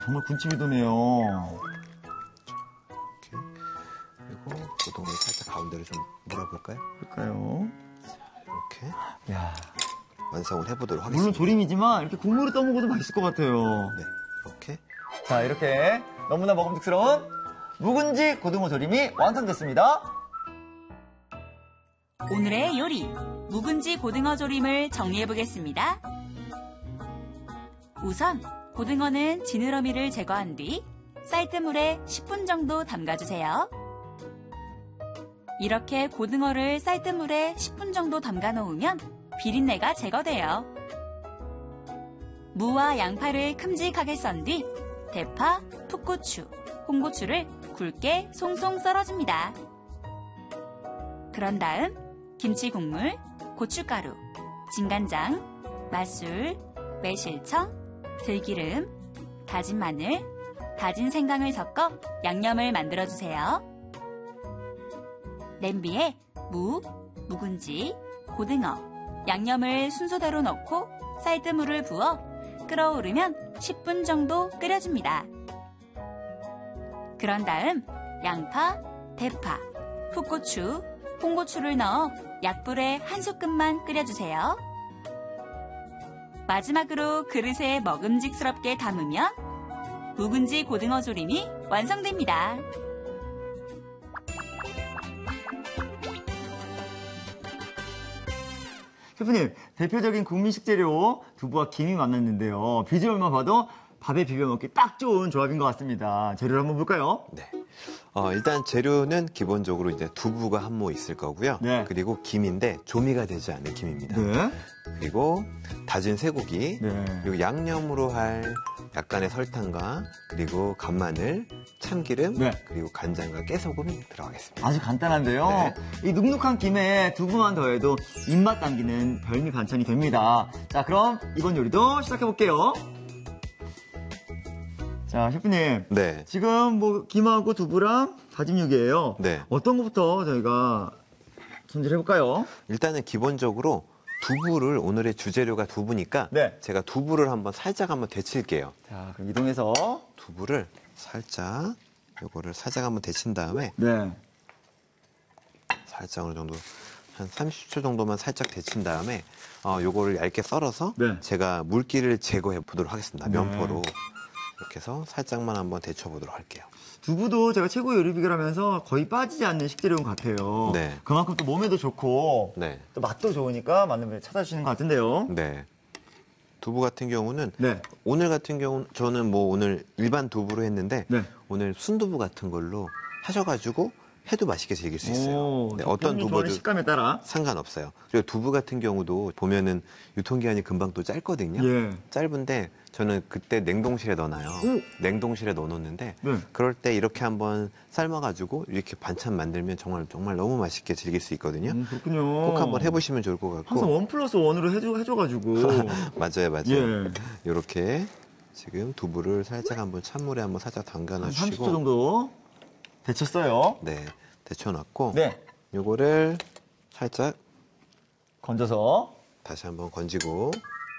정말 군침이 도네요. 이렇게. 그리고 고등어를 살짝 가운데로 좀 물어볼까요? 볼까요? 이렇게 야, 완성을 해보도록 하겠습니다. 물론 조림이지만 이렇게 국물을 떠먹어도 맛있을 것 같아요. 네, 이렇게. 자, 이렇게 너무나 먹음직스러운 묵은지 고등어 조림이 완성됐습니다. 오늘의 요리, 묵은지 고등어 조림을 정리해보겠습니다. 우선 고등어는 지느러미를 제거한 뒤 쌀뜨물에 10분 정도 담가주세요. 이렇게 고등어를 쌀뜨물에 10분 정도 담가 놓으면 비린내가 제거돼요. 무와 양파를 큼직하게 썬 뒤 대파, 풋고추, 홍고추를 굵게 송송 썰어줍니다. 그런 다음 김치 국물, 고춧가루, 진간장, 맛술, 매실청, 들기름, 다진 마늘, 다진 생강을 섞어 양념을 만들어주세요. 냄비에 무, 묵은지, 고등어, 양념을 순서대로 넣고 쌀뜨물을 부어 끓어오르면 10분 정도 끓여줍니다. 그런 다음 양파, 대파, 풋고추, 홍고추를 넣어 약불에 한 소끔만 끓여주세요. 마지막으로 그릇에 먹음직스럽게 담으면 묵은지 고등어 조림이 완성됩니다. 셰프님, 대표적인 국민 식재료 두부와 김이 만났는데요. 비주얼만 봐도 밥에 비벼 먹기 딱 좋은 조합인 것 같습니다. 재료를 한번 볼까요? 네. 일단 재료는 기본적으로 이제 두부가 한 모 있을 거고요. 네. 그리고 김인데 조미가 되지 않은 김입니다. 네. 그리고 다진 쇠고기, 네. 그리고 양념으로 할 약간의 설탕과 그리고 간마늘, 참기름, 네. 그리고 간장과 깨소금이 들어가겠습니다. 아주 간단한데요. 네. 이 눅눅한 김에 두부만 더해도 입맛 당기는 별미 반찬이 됩니다. 자, 그럼 이번 요리도 시작해볼게요. 자, 셰프님. 네. 지금 뭐 김하고 두부랑 다진 육이에요. 네. 어떤 것부터 저희가 손질해볼까요? 일단은 기본적으로 두부를, 오늘의 주재료가 두부니까 네. 제가 두부를 살짝 한번 데칠게요. 자, 그럼 이동해서. 두부를 살짝, 요거를 살짝 한번 데친 다음에 네. 살짝 어느 정도 한 30초 정도만 살짝 데친 다음에 요거를 얇게 썰어서 네. 제가 물기를 제거해 보도록 하겠습니다. 네. 면포로. 이렇게 해서 살짝만 한번 데쳐보도록 할게요. 두부도 제가 최고의 요리 비결하면서 거의 빠지지 않는 식재료인 것 같아요. 네. 그만큼 또 몸에도 좋고 네. 또 맛도 좋으니까 많은 분들이 찾아주시는 것 같은데요. 네. 두부 같은 경우는 네. 오늘 같은 경우는 저는 뭐 오늘 일반 두부로 했는데 네. 오늘 순두부 같은 걸로 하셔가지고 해도 맛있게 즐길 수 있어요. 오, 네, 어떤 좋아하는 두부도 식감에 따라. 상관없어요. 그리고 두부 같은 경우도 보면은 유통기한이 금방 또 짧거든요. 예. 짧은데 저는 그때 냉동실에 넣어놔요. 오. 냉동실에 넣어놓는데 네. 그럴 때 이렇게 한번 삶아가지고 이렇게 반찬 만들면 정말 너무 맛있게 즐길 수 있거든요. 그렇군요. 꼭 한번 해보시면 좋을 것 항상 같고. 1+1으로 해줘가지고. 맞아요. 예. 이렇게 지금 두부를 살짝 한번 찬물에 한번 살짝 담가 한 30초 놔주시고. 정도 데쳤어요. 네, 데쳐놨고. 네. 요거를 살짝 건져서. 다시 한번 건지고.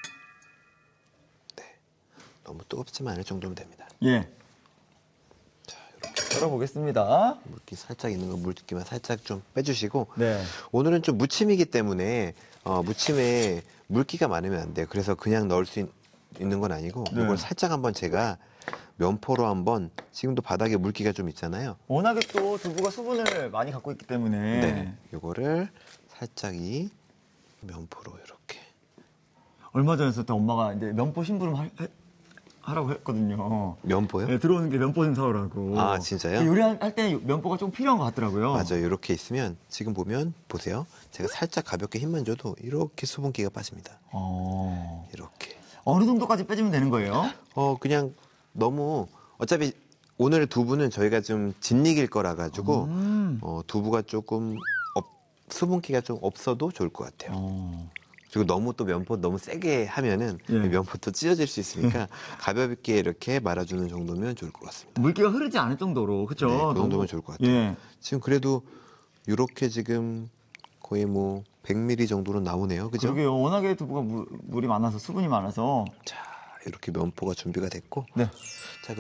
네, 너무 뜨겁지만 않을 정도면 됩니다. 예. 자, 이렇게 썰어보겠습니다. 물기 살짝 있는 거 물기만 살짝 좀 빼주시고. 네. 오늘은 좀 무침이기 때문에 무침에 물기가 많으면 안 돼요. 그래서 그냥 넣을 수 있는 건 아니고 네. 이걸 살짝 한번 제가 면포로 한번, 지금도 바닥에 물기가 좀 있잖아요. 워낙에 또 두부가 수분을 많이 갖고 있기 때문에. 네, 요거를 살짝 이 면포로 이렇게. 얼마 전에 썼던 엄마가 이제 면포 심부름 하라고 했거든요. 면포요? 네, 들어오는 게 면포 좀 사오라고. 아, 진짜요? 요리할 때 면포가 좀 필요한 것 같더라고요. 맞아요. 이렇게 있으면 지금 보세요. 제가 살짝 가볍게 힘만 줘도 이렇게 수분기가 빠집니다. 이렇게. 어느 정도까지 빼주면 되는 거예요? 그냥 너무 어차피 오늘 두부는 저희가 좀 진익일 거라 가지고 두부가 조금 수분기가 좀 없어도 좋을 것 같아요. 그리고 너무 또 면포 너무 세게 하면은 예. 면포도 찢어질 수 있으니까 가볍게 이렇게 말아주는 정도면 좋을 것 같습니다. 물기가 흐르지 않을 정도로, 그렇죠? 네, 그 정도면 좋을 것 같아요. 예. 지금 그래도 이렇게 지금 거의 뭐 100ml 정도는 나오네요. 그죠? 그러게요. 워낙에 두부가 물이 많아서 수분이 많아서. 자, 이렇게 면포가 준비가 됐고. 네. 자,